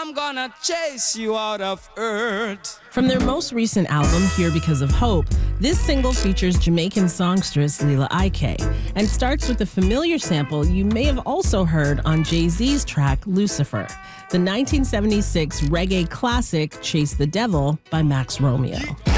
I'm gonna chase you out of earth. From their most recent album, Here Because of Hope, this single features Jamaican songstress Lila Ike and starts with a familiar sample you may have also heard on Jay-Z's track Lucifer, the 1976 reggae classic Chase the Devil by Max Romeo.